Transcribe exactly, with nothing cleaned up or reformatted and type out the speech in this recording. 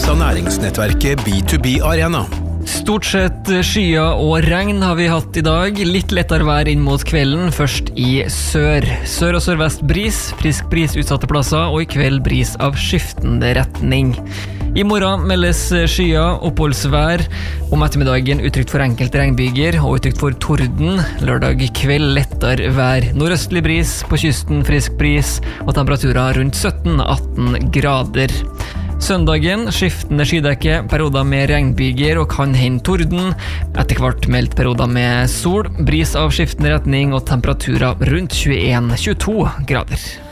av næringsnettverket B to B Arena. Stort sett skyer og regn har vi hatt i dag. Litt lettere vær inn mot kvelden, først i sør. Sør og sørvest bris, frisk bris utsatte plasser, og i kveld bris av skiftende retning. I morgen meldes skyer, oppholdsvær, om ettermiddagen utrygt for enkelte regnbyger og utrygt for torden. Lørdag kveld lettere vær. Nordøstlig bris, på kysten frisk bris, og temperaturer rundt sytten til atten grader. Søndagen skiftende skydekke, perioder med regnbyger og kan hende torden. Etter hvert meldt perioder med sol, bris av skiftende retning og temperaturer rundt tjueen til tjueto grader.